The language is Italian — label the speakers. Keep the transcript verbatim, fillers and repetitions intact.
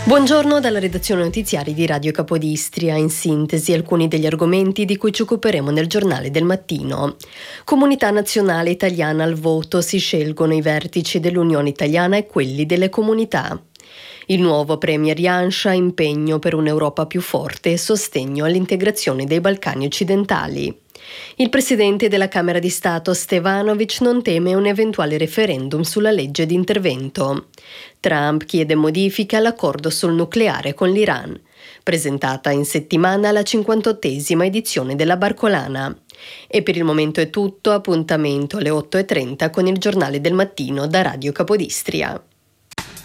Speaker 1: Buongiorno dalla redazione notiziari di Radio Capodistria. In sintesi alcuni degli argomenti di cui ci occuperemo nel giornale del mattino. Comunità nazionale italiana al voto, si scelgono i vertici dell'Unione Italiana e quelli delle comunità. Il nuovo premier Janša, impegno per un'Europa più forte e sostegno all'integrazione dei Balcani occidentali. Il presidente della Camera di Stato Stefanovic non teme un eventuale referendum sulla legge di intervento. Trump chiede modifiche all'accordo sul nucleare con l'Iran. Presentata in settimana la cinquantottesima edizione della Barcolana. E per il momento è tutto, appuntamento alle otto e trenta con il giornale del mattino da Radio Capodistria.